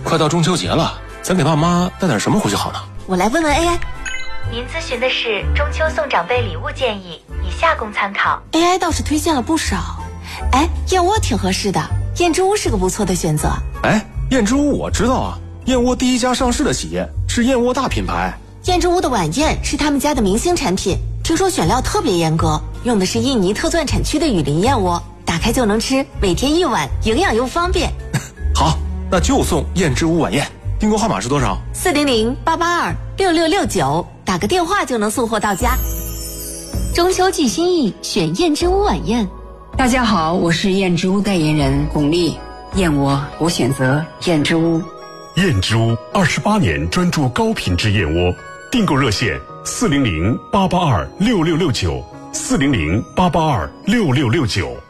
快到中秋节了，咱给爸妈带点什么回去好呢？ 我来问问 AI。 您咨询的是中秋送长辈礼物建议，以下供参考。 AI 倒是推荐了不少。哎，燕窝挺合适的，燕之屋是个不错的选择。 哎，燕之屋我知道啊，燕窝第一家上市的企业，是燕窝大品牌。 燕之屋的晚宴是他们家的明星产品，听说选料特别严格，用的是印尼特钻产区的雨林燕窝，打开就能吃，每天1碗，营养又方便。 好，那就送燕之屋晚宴。订购号码是多少 ？400-882-6669，打个电话就能送货到家。 中秋寄心意，选燕之屋晚宴。 大家好，我是燕之屋代言人巩俐。燕窝我选择燕之屋。 燕之屋28年专注高品质燕窝，订购热线400-882-6669，400-882-6669。